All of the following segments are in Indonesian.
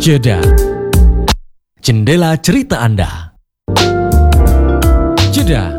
Jeda. Jendela cerita Anda. Jeda.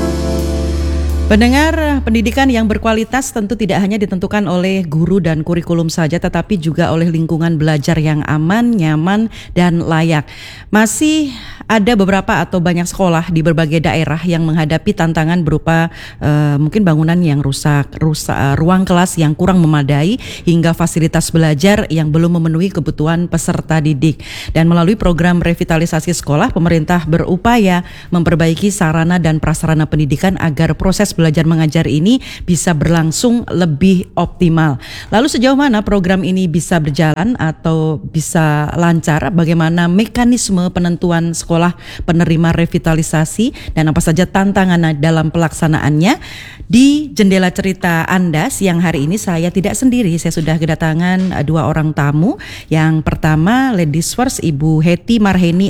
Pendengar, pendidikan yang berkualitas tentu tidak hanya ditentukan oleh guru dan kurikulum saja, tetapi juga oleh lingkungan belajar yang aman, nyaman, dan layak. Masih ada beberapa atau banyak sekolah di berbagai daerah yang menghadapi tantangan berupa mungkin bangunan yang rusak, ruang kelas yang kurang memadai, hingga fasilitas belajar yang belum memenuhi kebutuhan peserta didik. Dan melalui program revitalisasi sekolah, pemerintah berupaya memperbaiki sarana dan prasarana pendidikan agar proses belajar mengajar ini bisa berlangsung lebih optimal. Lalu sejauh mana program ini bisa berjalan atau bisa lancar? Bagaimana mekanisme penentuan sekolah penerima revitalisasi dan apa saja tantangan dalam pelaksanaannya? Di Jendela Cerita Anda siang hari ini saya tidak sendiri, saya sudah kedatangan dua orang tamu. Yang pertama Ladies First, Ibu Heti Marheni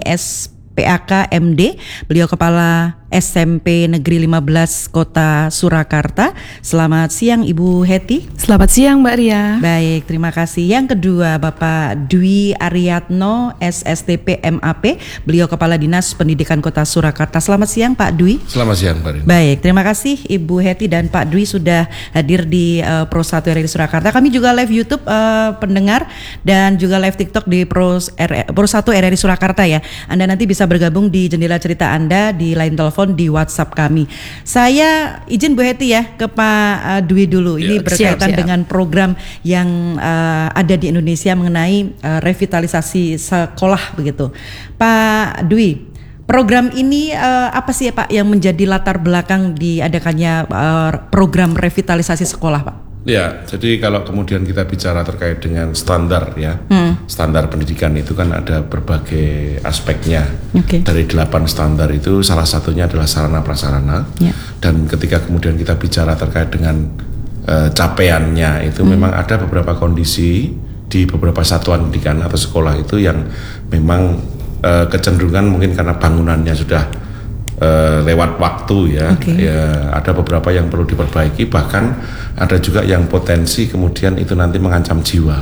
SPAK MD, beliau Kepala SMP Negeri 15 Kota Surakarta. Selamat siang Ibu Heti. Selamat siang Mbak Ria. Baik, terima kasih. Yang kedua Bapak Dwi Ariatno SSTP MAP, beliau Kepala Dinas Pendidikan Kota Surakarta. Selamat siang Pak Dwi. Selamat siang Pak Ria. Baik, terima kasih Ibu Heti dan Pak Dwi sudah hadir di Pro 1 RRI Surakarta. Kami juga live YouTube pendengar dan juga live TikTok di Pro 1 RRI Surakarta ya. Anda nanti bisa bergabung di Jendela Cerita Anda di line telepon di WhatsApp kami. Saya izin Bu Heti ya ke Pak Dwi dulu. Ini berkaitan dengan program yang ada di Indonesia mengenai revitalisasi sekolah begitu. Pak Dwi, program ini apa sih Pak yang menjadi latar belakang diadakannya program revitalisasi sekolah Pak? Ya, jadi kalau kemudian kita bicara terkait dengan standar ya, standar pendidikan itu kan ada berbagai aspeknya. Dari 8 standar itu salah satunya adalah sarana prasarana. Dan ketika kemudian kita bicara terkait dengan capaiannya itu memang ada beberapa kondisi di beberapa satuan pendidikan atau sekolah itu yang memang kecenderungan mungkin karena bangunannya sudah lewat waktu ya, ada beberapa yang perlu diperbaiki, bahkan ada juga yang potensi kemudian itu nanti mengancam jiwa.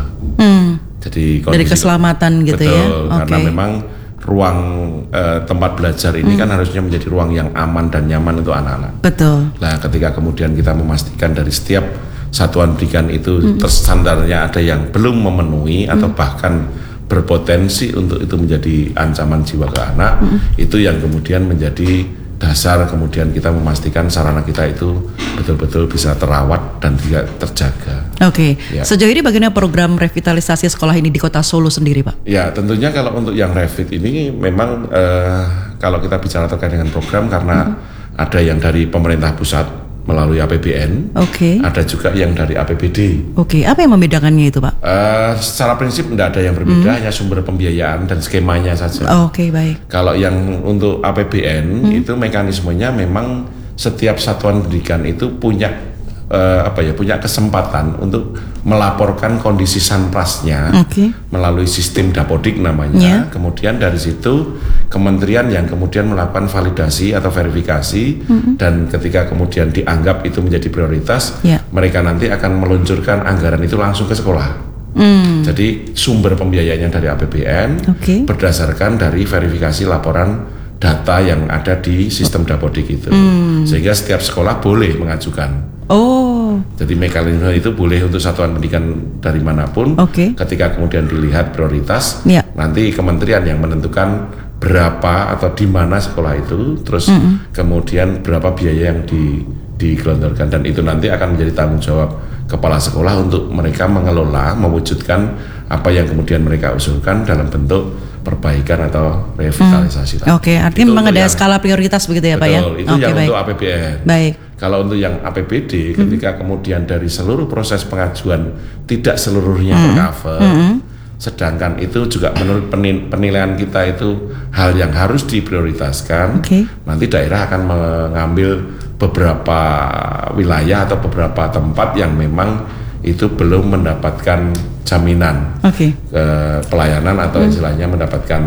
Jadi kondisi, dari keselamatan gitu betul, ya. Karena memang ruang tempat belajar ini kan harusnya menjadi ruang yang aman dan nyaman untuk anak-anak. Betul. Nah, ketika kemudian kita memastikan dari setiap satuan pendidikan itu standarnya ada yang belum memenuhi atau bahkan berpotensi untuk itu menjadi ancaman jiwa ke anak, itu yang kemudian menjadi dasar kemudian kita memastikan sarana kita itu betul-betul bisa terawat dan tidak terjaga. Ya. Sejauh ini bagaimana program revitalisasi sekolah ini di Kota Solo sendiri Pak? Ya, tentunya kalau untuk yang revit ini memang kalau kita bicara terkait dengan program karena ada yang dari pemerintah pusat melalui APBN, ada juga yang dari APBD. Apa yang membedakannya itu Pak? Secara prinsip tidak ada yang berbeda, hanya sumber pembiayaan dan skemanya saja. Baik. Kalau yang untuk APBN itu mekanismenya memang setiap satuan pendidikan itu punya punya kesempatan untuk melaporkan kondisi sanprasnya melalui sistem Dapodik namanya. Kemudian dari situ kementerian yang kemudian melakukan validasi atau verifikasi, dan ketika kemudian dianggap itu menjadi prioritas, mereka nanti akan meluncurkan anggaran itu langsung ke sekolah. Jadi sumber pembiayaannya dari APBN berdasarkan dari verifikasi laporan data yang ada di sistem Dapodik itu, sehingga setiap sekolah boleh mengajukan. Jadi mekanisme itu boleh untuk satuan pendidikan dari manapun. Ketika kemudian dilihat prioritas, nanti kementerian yang menentukan berapa atau di mana sekolah itu, terus kemudian berapa biaya yang digelontorkan, dan itu nanti akan menjadi tanggung jawab kepala sekolah untuk mereka mengelola, mewujudkan apa yang kemudian mereka usulkan dalam bentuk perbaikan atau revitalisasi. Artinya memang ada skala prioritas begitu ya Pak ya? Itu yang untuk APBN. Baik. Kalau untuk yang APBD, ketika kemudian dari seluruh proses pengajuan tidak seluruhnya tercover, sedangkan itu juga menurut penilaian kita itu hal yang harus diprioritaskan, nanti daerah akan mengambil beberapa wilayah atau beberapa tempat yang memang itu belum mendapatkan jaminan pelayanan atau istilahnya mendapatkan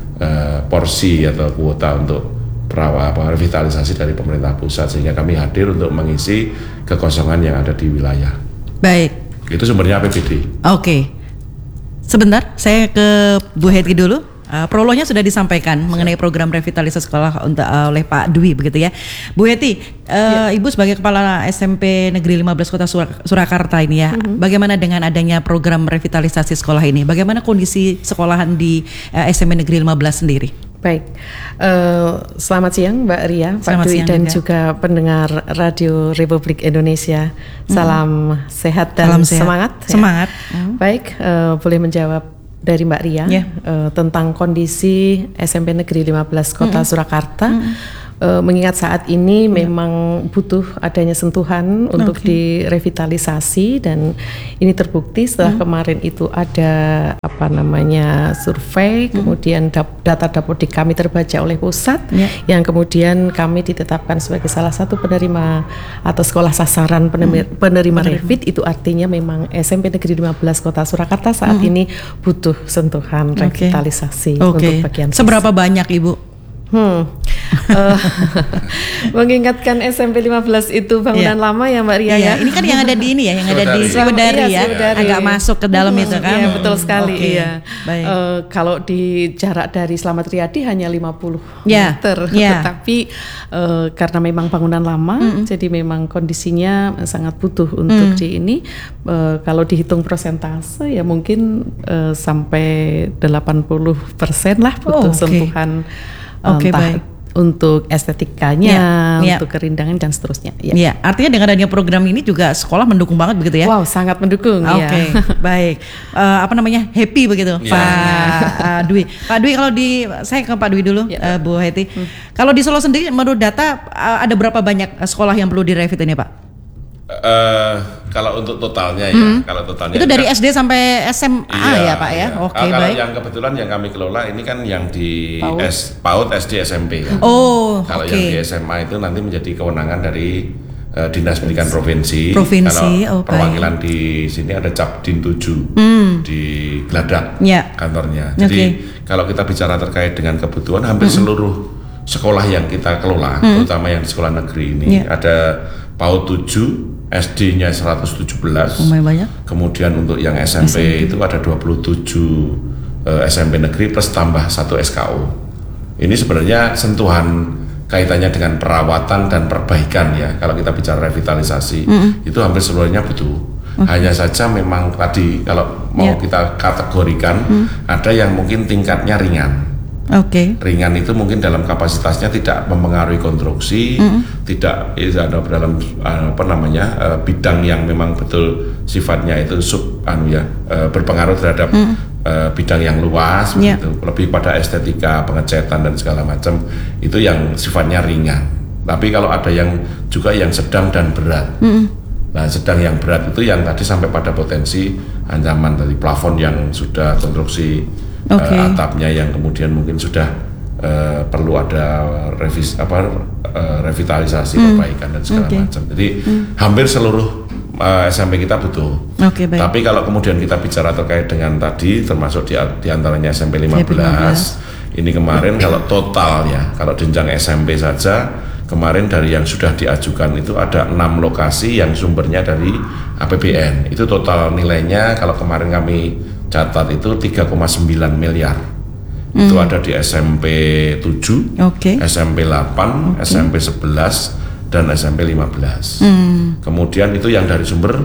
porsi atau kuota untuk revitalisasi dari pemerintah pusat, sehingga kami hadir untuk mengisi kekosongan yang ada di wilayah. Baik. Itu sumbernya APBD. Sebentar, saya ke Bu Heti dulu. Prolognya sudah disampaikan mengenai program revitalisasi sekolah oleh Pak Dwi begitu ya. Bu Heti, Ibu sebagai Kepala SMP Negeri 15 Kota Surakarta ini ya, bagaimana dengan adanya program revitalisasi sekolah ini? Bagaimana kondisi sekolahan di SMP Negeri 15 sendiri? Baik, selamat siang Mbak Ria, Pak Dwi dan juga pendengar Radio Republik Indonesia. Salam sehat dan semangat. Semangat. Baik, boleh menjawab dari Mbak Ria tentang kondisi SMP Negeri 15 Kota Surakarta. Mengingat saat ini memang butuh adanya sentuhan untuk direvitalisasi, dan ini terbukti setelah kemarin itu ada survei, kemudian data Dapodik kami terbaca oleh pusat, yang kemudian kami ditetapkan sebagai salah satu penerima atau sekolah sasaran penerima revit. Itu artinya memang SMP Negeri 15 Kota Surakarta saat ini butuh sentuhan revitalisasi untuk bagian seberapa banyak Ibu? Mengingatkan SMP 15 itu bangunan lama ya Mbak Ria ya. Ini kan yang ada di ini ya, yang ada di Sriwedari ya, agak masuk ke dalam itu kan. Iya, betul sekali. Iya. Kalau di jarak dari Slamet Riyadi hanya 50 meter, tetapi karena memang bangunan lama, jadi memang kondisinya sangat butuh untuk di ini. Kalau dihitung persentase ya mungkin sampai 80% lah butuh sentuhan. Entah untuk estetikanya, untuk kerindangan dan seterusnya. Iya, artinya dengan adanya program ini juga sekolah mendukung banget begitu ya? Wow, sangat mendukung. Baik. Happy begitu, Pak Dwi. Pak Dwi, kalau saya ke Pak Dwi dulu, Bu Heti. Kalau di Solo sendiri, menurut data ada berapa banyak sekolah yang perlu direvit ini, Pak? Kalau untuk totalnya itu dari SD sampai SMA ya Pak ya. Kalau baik. Yang kebetulan yang kami kelola ini kan yang di PAUD, SD, SMP ya. Kalau yang di SMA itu nanti menjadi kewenangan dari Dinas Pendidikan Provinsi. Kalau perwakilan di sini ada Capdin 7 di Gladak kantornya. Jadi kalau kita bicara terkait dengan kebutuhan, hampir seluruh sekolah yang kita kelola, terutama yang di sekolah negeri ini ada PAUD 7, SD-nya 117, banyak. Kemudian untuk yang SMP itu ada 27 SMP negeri plus tambah 1 SKU. Ini sebenarnya sentuhan kaitannya dengan perawatan dan perbaikan ya. Kalau kita bicara revitalisasi, itu hampir seluruhnya butuh. Hanya saja memang tadi kalau mau kita kategorikan, ada yang mungkin tingkatnya ringan. Ringan itu mungkin dalam kapasitasnya tidak mempengaruhi konstruksi, tidak ada dalam bidang yang memang betul sifatnya itu berpengaruh terhadap bidang yang luas, begitu. Lebih pada estetika, pengecetan dan segala macam, itu yang sifatnya ringan. Tapi kalau ada yang juga yang sedang dan berat. Nah, sedang yang berat itu yang tadi sampai pada potensi ancaman dari plafon yang sudah konstruksi, atapnya yang kemudian mungkin sudah perlu ada revitalisasi, perbaikan dan segala macam. Jadi hampir seluruh SMP kita butuh. Tapi kalau kemudian kita bicara terkait dengan tadi, termasuk di antaranya SMP 15, ini kemarin kalau total ya, kalau jenjang SMP saja kemarin dari yang sudah diajukan itu ada 6 lokasi yang sumbernya dari APBN. Itu total nilainya kalau kemarin kami catat itu 3,9 miliar. Itu ada di SMP 7, SMP 8, SMP 11 dan SMP 15. Kemudian itu yang dari sumber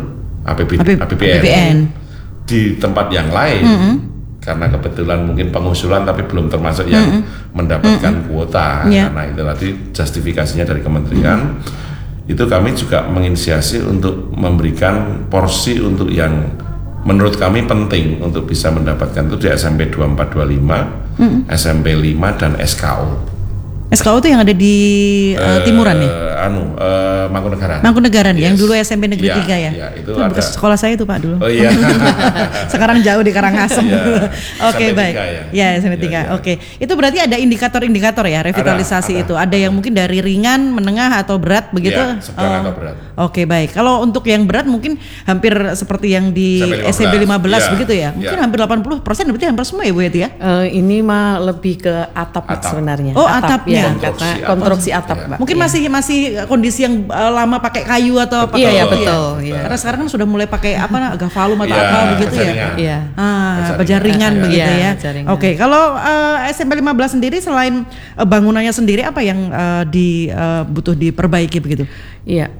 APBN. Di tempat yang lain karena kebetulan mungkin pengusulan tapi belum termasuk yang mendapatkan kuota, karena itu tadi justifikasinya dari kementerian. Itu kami juga menginisiasi untuk memberikan porsi untuk yang menurut kami penting untuk bisa mendapatkan itu di SMP 2425, SMP 5 dan SKO. SKO itu yang ada di Timuran ya? Mangkunegaran yang dulu SMP Negeri 3 ya? Itu bekas sekolah saya itu Pak dulu. Oh iya. Sekarang jauh di Karangasem. Baik. SMP 3. Itu berarti ada indikator-indikator ya revitalisasi itu. Ada yang mungkin dari ringan, menengah atau berat begitu? Sedang atau berat. Baik. Kalau untuk yang berat mungkin hampir seperti yang di SMP 15 begitu ya? Mungkin hampir 80% berarti hampir semua ya Bu Heti ya? Ini mah lebih ke atap. Sebenarnya. Atapnya. konstruksi atap, Mbak. Mungkin masih kondisi yang lama pakai kayu atau pakai betul. Karena sekarang kan sudah mulai pakai gavalum atau apa begitu ya. Iya. Baja ringan begitu ya. Oke, kalau SMP 15 sendiri selain bangunannya sendiri apa yang butuh diperbaiki begitu? Iya.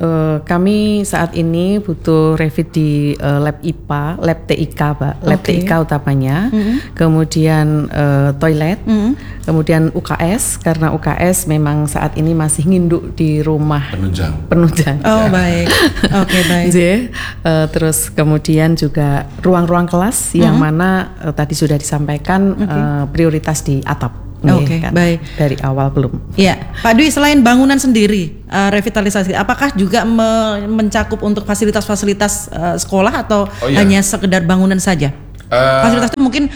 Kami saat ini butuh revit di lab IPA, lab TIK, Pak. Lab TIK utamanya. Kemudian toilet, kemudian UKS karena UKS memang saat ini masih nginduk di rumah penunjang. Oh, baik. Oke, baik. Terus kemudian juga ruang-ruang kelas yang mana tadi sudah disampaikan prioritas di atap. Oke, baik. Dari awal belum. Ya, Pak Dwi, selain bangunan sendiri, revitalisasi, apakah juga mencakup untuk fasilitas-fasilitas sekolah atau hanya sekedar bangunan saja? Fasilitas itu mungkin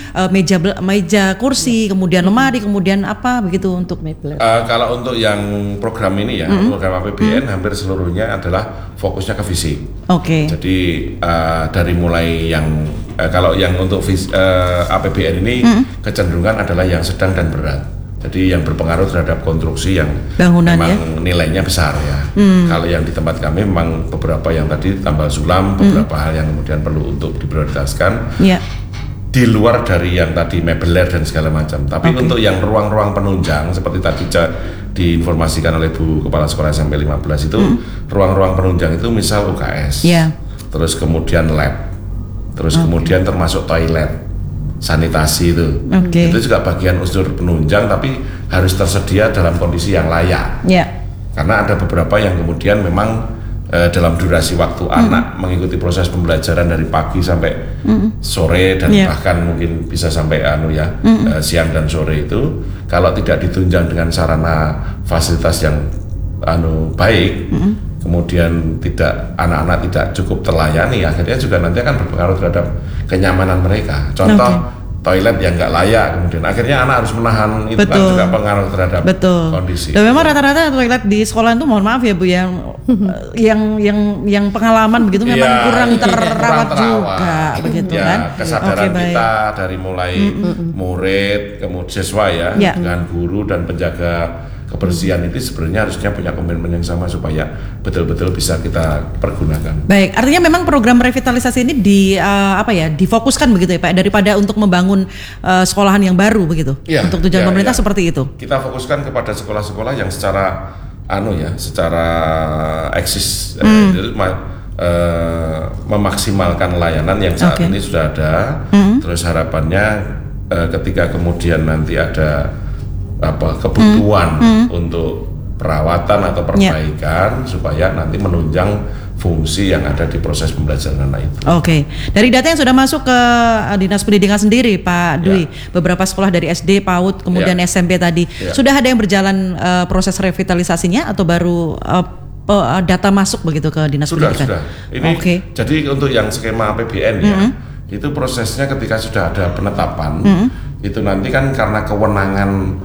meja kursi, kemudian lemari, kemudian apa begitu untuk mebel. Kalau untuk yang program ini ya, program APBN hampir seluruhnya adalah fokusnya ke fisik. Oke. Jadi dari mulai yang kalau yang untuk APBN ini kecenderungan adalah yang sedang dan berat. Jadi yang berpengaruh terhadap konstruksi yang bangunan memang nilainya besar ya. Kalau yang di tempat kami memang beberapa yang tadi tambal sulam, beberapa hal yang kemudian perlu untuk diprioritaskan. Di luar dari yang tadi mebeler dan segala macam. Tapi untuk yang ruang-ruang penunjang seperti tadi diinformasikan oleh Bu Kepala Sekolah SMP 15 itu ruang-ruang penunjang itu misal UKS. Terus kemudian lab. Terus kemudian termasuk toilet, sanitasi itu. Itu juga bagian unsur penunjang tapi harus tersedia dalam kondisi yang layak. Karena ada beberapa yang kemudian memang dalam durasi waktu anak mengikuti proses pembelajaran dari pagi sampai sore dan bahkan mungkin bisa sampai siang dan sore itu kalau tidak ditunjang dengan sarana fasilitas yang baik, kemudian anak-anak tidak cukup terlayani, akhirnya juga nanti akan berpengaruh terhadap kenyamanan mereka. Contoh toilet yang nggak layak, kemudian akhirnya anak harus menahan, itu kan juga pengaruh terhadap kondisi. Dan memang rata-rata toilet di sekolah itu, mohon maaf ya Bu, yang pengalaman begitu memang kurang terawat juga, begitu kan? Kesadaran kita dari mulai murid, kemudian siswa dengan guru dan penjaga kebersihan itu sebenarnya harusnya punya komitmen yang sama supaya betul-betul bisa kita pergunakan. Baik, artinya memang program revitalisasi ini difokuskan begitu ya Pak, daripada untuk membangun sekolahan yang baru begitu. Untuk tujuan pemerintah seperti itu. Kita fokuskan kepada sekolah-sekolah yang secara secara eksis memaksimalkan layanan yang saat ini sudah ada. Terus harapannya ketika kemudian nanti ada kebutuhan untuk perawatan atau perbaikan supaya nanti menunjang fungsi yang ada di proses pembelajaran anak itu. Oke. Dari data yang sudah masuk ke Dinas Pendidikan sendiri Pak Dwi, beberapa sekolah dari SD, PAUD, kemudian SMP tadi, sudah ada yang berjalan proses revitalisasinya atau baru data masuk begitu ke Dinas Pendidikan? Sudah. Ini jadi untuk yang skema APBN itu prosesnya ketika sudah ada penetapan, itu nanti kan karena kewenangan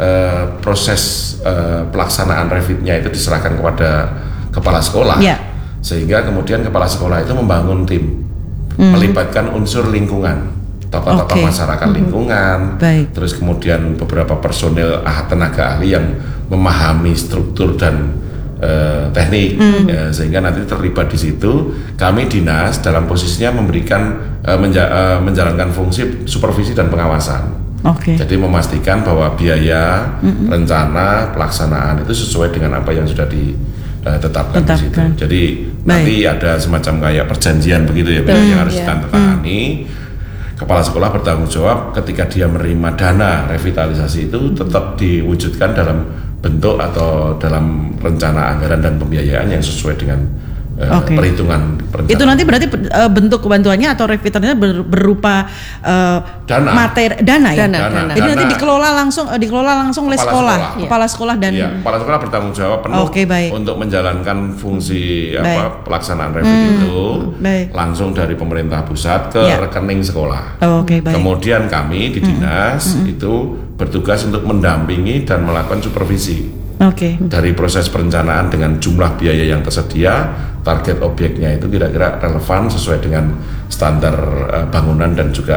proses pelaksanaan revitnya itu diserahkan kepada kepala sekolah, sehingga kemudian kepala sekolah itu membangun tim, melibatkan unsur lingkungan, tokoh-tokoh masyarakat lingkungan, terus kemudian beberapa personil tenaga ahli yang memahami struktur dan teknik, sehingga nanti terlibat di situ. Kami dinas dalam posisinya memberikan menjalankan fungsi supervisi dan pengawasan. Jadi memastikan bahwa biaya, rencana, pelaksanaan itu sesuai dengan apa yang sudah ditetapkan di situ. Jadi nanti ada semacam kayak perjanjian begitu ya, yang harus ditandatangani. Kepala sekolah bertanggung jawab ketika dia menerima dana revitalisasi itu tetap diwujudkan dalam bentuk atau dalam rencana anggaran dan pembiayaan yang sesuai dengan perhitungan perencanaan. Itu nanti berarti bentuk bantuannya atau revitalisasinya berupa dana. Dana. Jadi nanti dikelola langsung oleh sekolah. Kepala sekolah dan kepala sekolah bertanggung jawab penuh untuk menjalankan fungsi pelaksanaan revit itu langsung dari pemerintah pusat ke rekening sekolah. Kemudian kami di dinas itu bertugas untuk mendampingi dan melakukan supervisi. Dari proses perencanaan dengan jumlah biaya yang tersedia, target objeknya itu kira-kira relevan sesuai dengan standar bangunan dan juga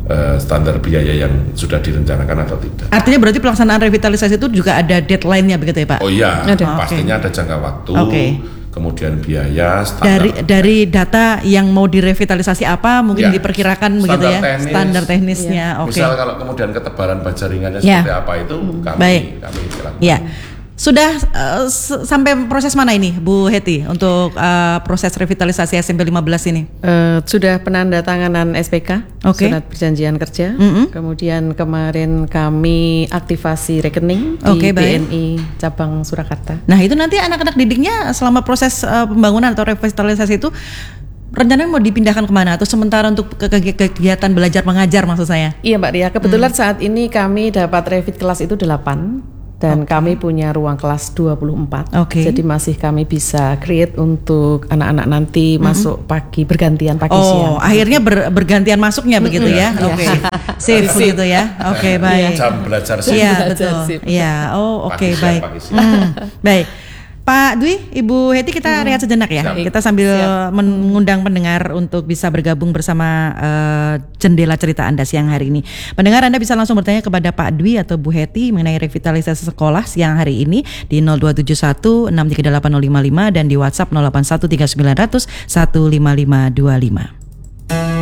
standar biaya yang sudah direncanakan atau tidak. Artinya berarti pelaksanaan revitalisasi itu juga ada deadline-nya begitu ya Pak? Oh iya, pastinya ada jangka waktu. Kemudian biaya, standar dari data yang mau direvitalisasi apa mungkin diperkirakan begitu ya, standar teknisnya. Misal kalau kemudian ketebalan baja ringannya seperti apa itu kami lakukan. Ya. Sudah sampai proses mana ini Bu Heti untuk proses revitalisasi SMP 15 ini? Sudah penandatanganan SPK, surat perjanjian kerja. Kemudian kemarin kami aktivasi rekening di BNI cabang Surakarta. Nah itu nanti anak-anak didiknya selama proses pembangunan atau revitalisasi itu rencananya mau dipindahkan kemana atau sementara untuk kegiatan belajar mengajar maksud saya? Iya Mbak Ria, kebetulan saat ini kami dapat revit kelas itu 8 dan kami punya ruang kelas 24. Jadi masih kami bisa create untuk anak-anak nanti masuk pagi bergantian pagi siang. Akhirnya bergantian masuknya begitu ya. Safe begitu ya. Baik. Jam belajar sih. Iya betul. Iya. Baik. Baik. Pak Dwi, Ibu Heti, kita rehat sejenak ya. Kita sambil mengundang pendengar untuk bisa bergabung bersama jendela cerita Anda siang hari ini. Pendengar Anda bisa langsung bertanya kepada Pak Dwi atau Bu Heti mengenai revitalisasi sekolah siang hari ini di 0271 638 055 dan di WhatsApp 081 3900 15525.